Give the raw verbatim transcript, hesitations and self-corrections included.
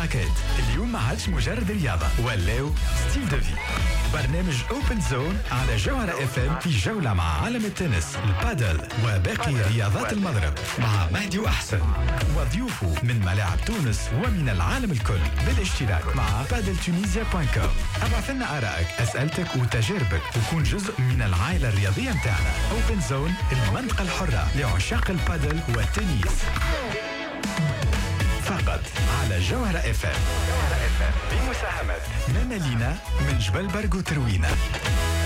راكيت اليوم ما عادش مجرد رياضة ولاو ستيل دو في. برنامج اوبن زون على جوهرة اف ام في جولة مع عالم التنس البادل وباقي رياضات المضرب مع مهدي وأحسن وضيوفه من ملاعب تونس ومن العالم الكل بالاشتراك مع بادل تونيزيا دوت كوم. ابعث لنا آرائك أسئلتك وتجاربك وكون جزء من العائلة الرياضية متاعنا. اوبن زون المنطقة الحرة لعشاق البادل والتنس فقط على جوهرة اف ام بمساهمة ماما لينا من جبل برق وتروينة.